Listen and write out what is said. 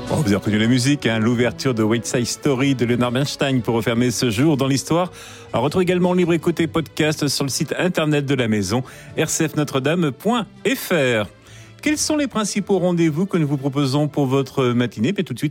Vous avez reconnu la musique, l'ouverture de West Side Story de Leonard Bernstein pour refermer ce jour dans l'histoire. On retrouve également libre écoute et podcast sur le site internet de la maison, rcfnotredame.fr. Quels sont les principaux rendez-vous que nous vous proposons pour votre matinée ? Tout de suite,